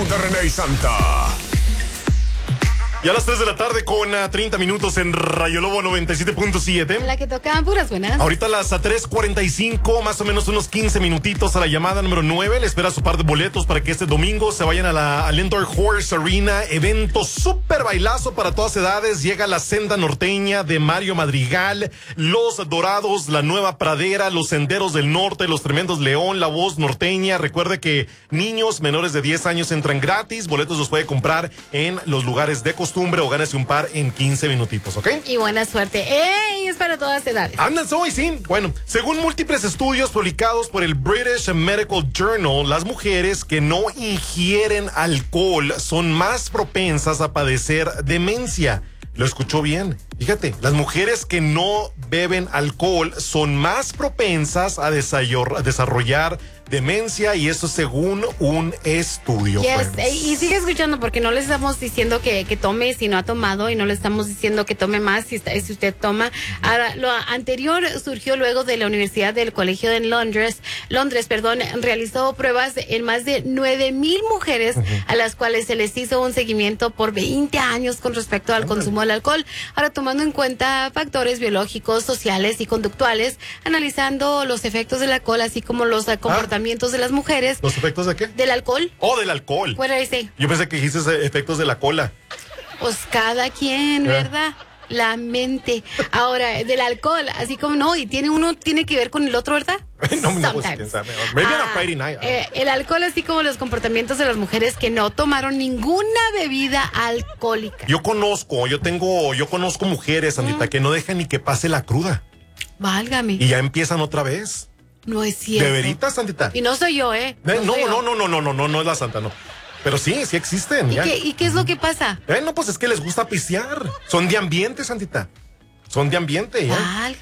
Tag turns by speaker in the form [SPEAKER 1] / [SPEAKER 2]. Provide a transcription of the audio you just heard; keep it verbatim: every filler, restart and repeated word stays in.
[SPEAKER 1] de René y Santa.
[SPEAKER 2] Y a las tres de la tarde con uh, treinta minutos en Rayo Lobo noventa y siete punto siete.
[SPEAKER 3] La que tocan puras buenas.
[SPEAKER 2] Ahorita a las tres cuarenta y cinco, más o menos unos quince minutitos a la llamada número nueve. Le espera su par de boletos para que este domingo se vayan a la al Indoor Horse Arena. Evento súper bailazo para todas edades. Llega la Senda Norteña de Mario Madrigal, Los Dorados, La Nueva Pradera, Los Senderos del Norte, Los Tremendos León, La Voz Norteña. Recuerde que niños menores de diez años entran gratis. Boletos los puede comprar en los lugares de costumbre o gánese un par en quince minutitos, ¿ok?
[SPEAKER 3] Y buena suerte. ¡Ey! Es para todas edades.
[SPEAKER 2] Andas hoy, sí. Bueno, según múltiples estudios publicados por el British Medical Journal, las mujeres que no ingieren alcohol son más propensas a padecer demencia. Lo escuchó bien. Fíjate, las mujeres que no beben alcohol son más propensas a desarrollar demencia, y eso según un estudio.
[SPEAKER 3] Yes. Y sigue escuchando, porque no le estamos diciendo que, que tome si no ha tomado, y no le estamos diciendo que tome más si, está, si usted toma. Ahora, lo anterior surgió luego de la Universidad del Colegio de Londres, Londres, perdón, realizó pruebas en más de nueve mil mujeres, uh-huh, a las cuales se les hizo un seguimiento por veinte años con respecto al consumo del alcohol. Ahora, tomando en cuenta factores biológicos, sociales y conductuales, analizando los efectos del alcohol, así como los uh, comportamientos ah. de las mujeres.
[SPEAKER 2] ¿Los efectos de qué?
[SPEAKER 3] Del alcohol.
[SPEAKER 2] Oh, del alcohol.
[SPEAKER 3] What did I say?
[SPEAKER 2] Yo pensé que dijiste efectos de la cola.
[SPEAKER 3] Pues cada quien, ¿Eh? ¿verdad? La mente. Ahora, del alcohol, así como no, y tiene uno, tiene que ver con el otro, ¿verdad?
[SPEAKER 2] no, no, pues, quién sabe. Maybe on a Friday night.
[SPEAKER 3] Eh, el alcohol, así como los comportamientos de las mujeres que no tomaron ninguna bebida alcohólica.
[SPEAKER 2] Yo conozco, yo tengo, yo conozco mujeres, Sandita, mm. que no dejan ni que pase la cruda.
[SPEAKER 3] Válgame.
[SPEAKER 2] Y ya empiezan otra vez.
[SPEAKER 3] No es cierto.
[SPEAKER 2] ¿De veritas, Sandita?
[SPEAKER 3] Y no soy yo, ¿eh?
[SPEAKER 2] No,
[SPEAKER 3] no,
[SPEAKER 2] no,
[SPEAKER 3] yo.
[SPEAKER 2] no, no, no, no, no, no, no es la Santa, no. Pero sí, sí existen.
[SPEAKER 3] ¿Y,
[SPEAKER 2] ya.
[SPEAKER 3] qué, ¿Y qué es lo que pasa?
[SPEAKER 2] Eh, no, pues es que les gusta pistear. Son de ambiente, Sandita. Son de ambiente, ¿ya?
[SPEAKER 3] Ah,